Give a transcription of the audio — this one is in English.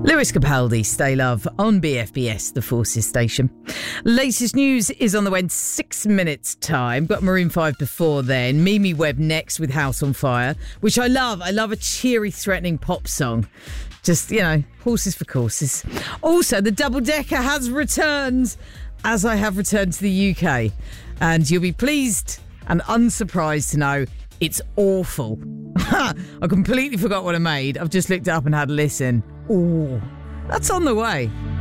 Lewis Capaldi, Stay Love on BFBS, the Forces station. Latest news is on the way in 6 minutes' time. Got Maroon 5 before then. Mimi Webb next with House on Fire, which I love. I love a cheery, threatening pop song. Just, horses for courses. Also, the double-decker has returned, as I have returned to the UK. And you'll be pleased and unsurprised to know it's awful. I completely forgot what I made. I've just looked it up and had a listen. Ooh, that's on the way.